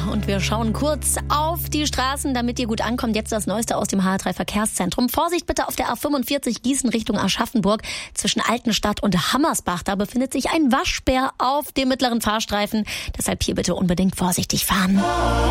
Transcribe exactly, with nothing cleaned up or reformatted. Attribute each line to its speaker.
Speaker 1: und wir schauen kurz auf die Straßen, damit ihr gut ankommt. Jetzt das Neueste aus dem H A drei Verkehrszentrum. Vorsicht bitte auf der A fünfundvierzig Gießen Richtung Aschaffenburg zwischen Altenstadt und Hammersbach. Da befindet sich ein Waschbär auf dem mittleren Fahrstreifen. Deshalb hier bitte unbedingt vorsichtig fahren.